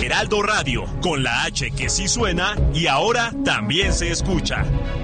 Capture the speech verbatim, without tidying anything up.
Heraldo Radio, con la H que sí suena y ahora también se escucha.